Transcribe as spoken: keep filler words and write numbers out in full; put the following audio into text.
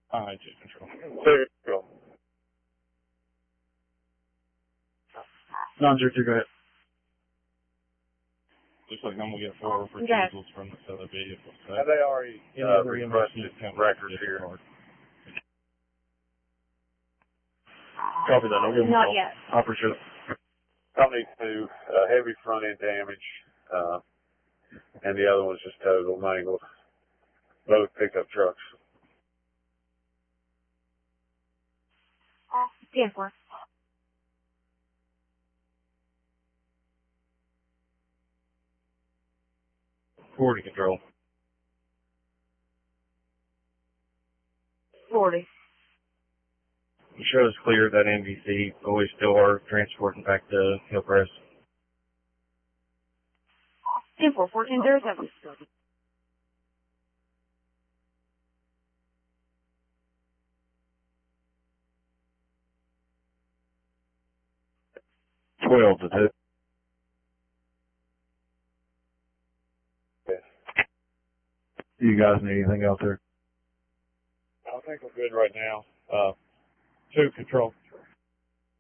I two control. Two control. nine zero two, go ahead. Looks like I'm going to get four refusals from this other vehicle. So Have they already uh, requested records here? Copy that. I'll give them a Not call. yet. I appreciate it. Company two, uh, heavy front end damage, uh, and the other one's just total mangled. Both pickup trucks. ten four. forty control. forty. The show is clear that N B C. Boys still are transporting back to Hillcrest. ten four, fourteen zero seven. twelve to two. Yes. Do you guys need anything out there? I think we're good right now. Uh, two control.